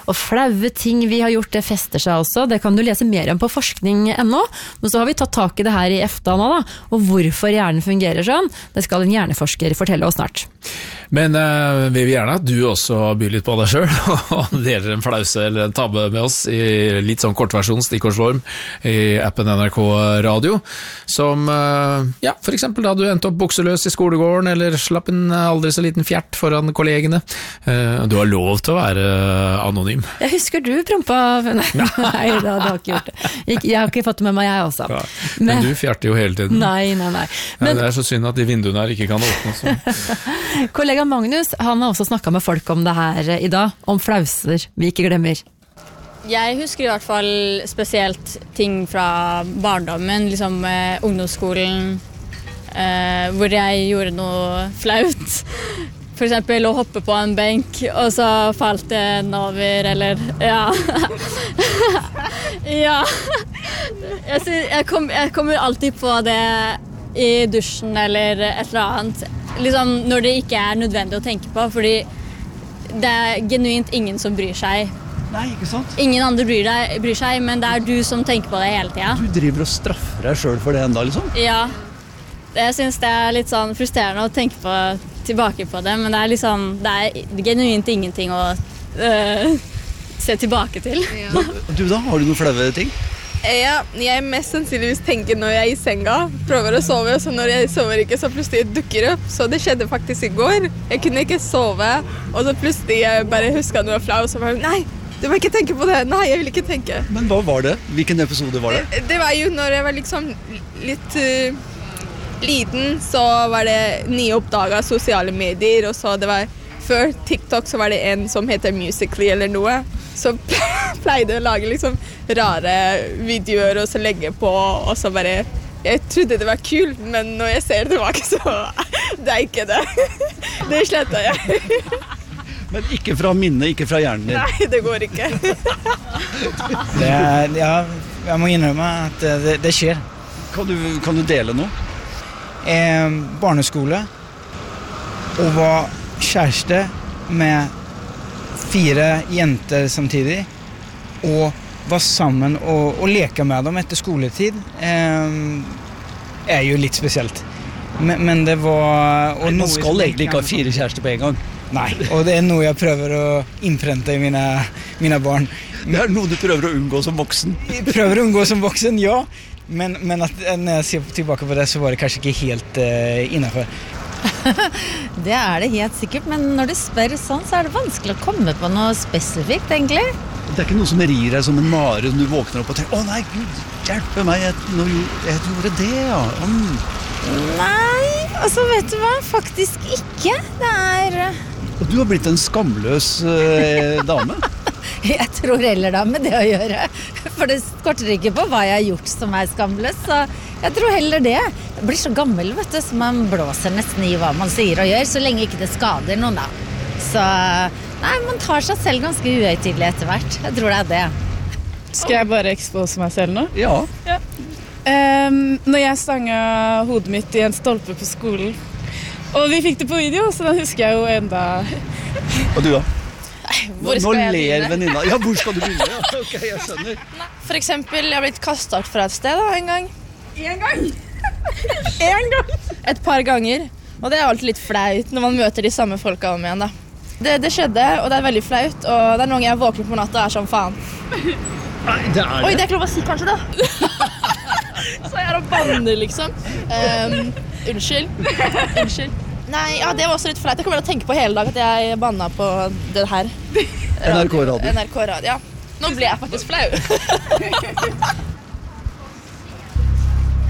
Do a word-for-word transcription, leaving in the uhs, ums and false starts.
Og flaue ting vi har gjort, det fester seg også. Det kan du lese mer om på forskning ennå. Men så har vi tatt tak i det her i EFTA nå, da. Og hvorfor hjernen fungerer sånn, det skal en hjerneforsker fortelle oss snart. Men uh, vi vil gjerne at du også byr litt på deg selv, og deler en flause eller en tabbe med oss i litt sånn kortversjon, stikkordsform, i appen N R K Radio, som, uh, ja, for eksempel da du endte opp bukseløs i skolegården, eller slapp en aldri så liten fjert foran kollegene. Uh, du har lov til å være anonym. Jeg husker du prompa. Nei, nei da, du har ikke gjort det. Jeg har ikke fått det med meg, jeg også. Ja, men, men du fjerter jo hele tiden. Nei, nei, nei. Men, ja, det er så synd at de vinduene her ikke kan åpnes. Kollega Magnus, han har også snakket med folk om det her i dag, om flauser vi ikke glemmer. Jeg husker i hvert fall spesielt ting fra barndommen, liksom eh, ungdomsskolen, eh, hvor jeg gjorde noe flaut. For eksempel å hoppe på en benk, og så falt den over, eller, ja. Ja. Jeg, synes, jeg, kom, jeg kommer alltid på det i dusjen, eller et eller annet. Liksom når det ikke er nødvendig å tenke på, fordi det er genuint ingen som bryr seg. Nei, ikke sant? Ingen andre bryr, deg, bryr seg, men det er du som tenker på det hele tiden. Du driver og straffer deg selv for det enda, liksom? Ja, jeg synes det er litt sånn frustrerende å tenke på, tilbake på det, men det er liksom, det er genuint ingenting å øh, se tilbake til. Ja. Du da, har du noen flaue ting? Ja, jeg mest sannsynligvis tenker når jeg er i senga, prøver å sove, så når jeg sover ikke, så plutselig dukker opp. Så det skjedde faktisk i går. Jeg kunne ikke sove, og så plutselig jeg bare husket noe flau, så var jeg, nei, du må ikke tenke på det. Nei, jeg vil ikke tenke. Men hva var det? Hvilken episode var det? Det, det var jo når jeg var liksom litt uh, liten, så var det nyoppdaget sosiale medier, og så det var, før TikTok så var det en som heter Musical.ly eller noe. Så pleide å lage liksom rare videoer og så legge på, og så bare, jeg trodde det var kult, men når jeg ser det var ikke så, det er ikke det. Det slettet jeg. Men ikke fra minnet, ikke fra hjernen din? Nei, det går ikke. Det er, ja, jeg må innrømme at det, det skjer. Kan du, kan du dele noe? Eh, barneskole, og var kjæreste med fire jenter samtidig, og var sammen og, og leka med dem etter skoletid, eh, er jo litt spesielt. Men, men det var... Og Nei, man skal egentlig ikke ha fire kjærester på en gang. Nei, og det er noe jeg prøver å innprente i mine, mine barn. Det er noe du prøver å unngå som voksen. Jeg prøver å unngå som voksen, ja. Men, men at, når jeg ser tilbake på det, så var det kanskje ikke helt uh, innenfor. Det er det helt sikkert, men når du spør sånn, så er det vanskelig å komme på noe spesifikt, egentlig. Det er ikke noe som rir deg som en mare når du våkner opp og tenker, å nei, Gud, hjelpe meg, jeg, jeg, jeg gjorde det, ja. Mm. Nei, altså vet du hva, faktisk ikke. Det er... Og du har blitt en skamløs eh, dame. Jeg tror heller da med det å gjøre, for det skorter ikke på hva jeg har gjort som er skamløs, så jeg tror heller det. Jeg blir så gammel, vet du, så man blåser nesten i hva man sier og gjør, så lenge ikke det skader noen da. Så nei, man tar seg selv ganske uhøytidelig etter hvert. Jeg tror det er det. Skal jeg bare expose meg selv nå? Ja. Ja. Um, når jeg stanget hodet mitt i en stolpe på skolen, og vi fikk det på video, så da husker jeg jo enda... Og du da? Hvor Nå skal jeg ler begynne? venninna. Ja, hvor skal du begynne? Ja, ok, jeg skjønner. For eksempel, jeg har blitt kastet fra et sted da, en gang. En gang? En gang? Et par ganger. Og det er alltid litt flaut når man møter de samme folka om igjen da. Det, det skjedde, og det er veldig flaut, og det er noen jeg våkner på natta og er sånn faen. Nei, det er det. Oi, det er ikke lov å si kanskje da. Så jeg er og banner liksom. Um, unnskyld. Unnskyld. Nei, ja, det var også litt flaut. Jeg kommer til å tenke på hele dag at jeg bannet på det her. N R K Radio. N R K Radio, ja. Nå ble jeg faktisk flau.